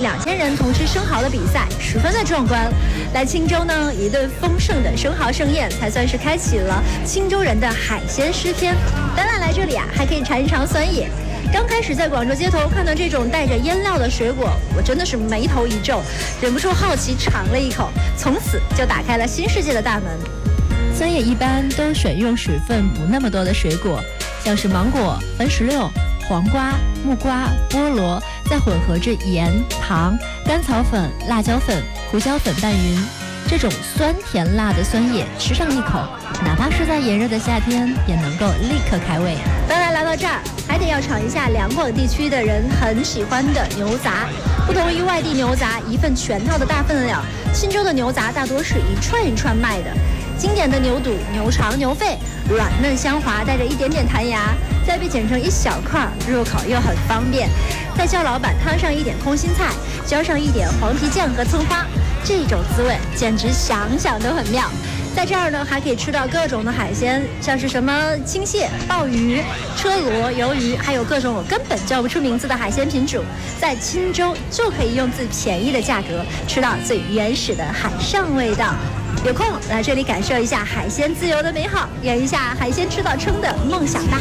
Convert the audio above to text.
2000人同吃生蚝的比赛，十分的壮观。来青州呢，一顿丰盛的生蚝盛宴才算是开启了青州人的海鲜诗篇。当然来这里啊，还可以尝一尝酸野。刚开始在广州街头看到这种带着腌料的水果，我真的是眉头一皱，忍不住好奇尝了一口，从此就打开了新世界的大门。 酸野一般都选用水分不那么多的水果，像是芒果、番石榴、黄瓜、木瓜、菠萝，再混合着盐、糖、甘草粉、辣椒粉、胡椒粉拌匀。这种酸甜辣的酸野，吃上一口，哪怕是在炎热的夏天，也能够立刻开胃。 当然来到这儿，还得要尝一下两广地区的人很喜欢的牛杂。不同于外地牛杂一份全套的大分量，青州的牛杂大多是一串一串卖的。经典的牛肚、牛肠、牛肺，软嫩香滑，带着一点点弹牙，再被剪成一小块，入口又很方便。再叫老板摊上一点空心菜，浇上一点黄皮酱和葱花，这种滋味简直想想都很妙。在这儿呢，还可以吃到各种的海鲜，像是什么青蟹、鲍鱼、车螺、鱿鱼，还有各种我根本叫不出名字的海鲜品种。在青州就可以用最便宜的价格吃到最原始的海上味道。有空来这里感受一下海鲜自由的美好，圆一下海鲜吃到撑的梦想大